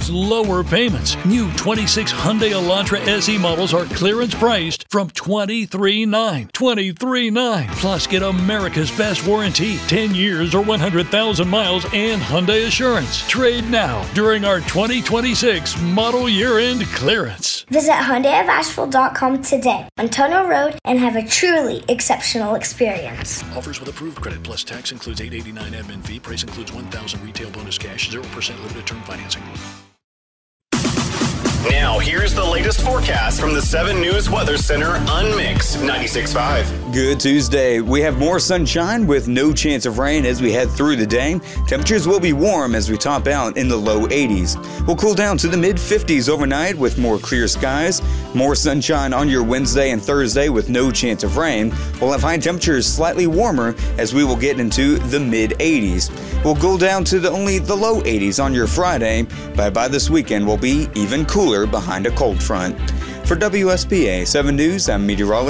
lower payments. New 26 Hyundai Elantra SE models are clearance priced from $23,900. $23,900. Plus, get America's best warranty, 10 years or 100,000 miles, and Hyundai Assurance. Trade now during our 2026 model year-end clearance. Visit HyundaiofAsheville.com today on Tono Road and have a truly exceptional experience. Offers with approved credit plus tax includes $889 admin fee. Price includes $1,000 retail bonus cash, 0% limited term financing. Now, here's the latest forecast from the 7 News Weather Center on Mix 96.5. Good Tuesday. We have more sunshine with no chance of rain as we head through the day. Temperatures will be warm as we top out in the low 80s. We'll cool down to the mid-50s overnight with more clear skies. More sunshine on your Wednesday and Thursday with no chance of rain. We'll have high temperatures slightly warmer as we will get into the mid-80s. We'll cool down to only the low 80s on your Friday, but by this weekend we'll be even cooler behind a cold front. For WSPA 7 News, I'm meteorologist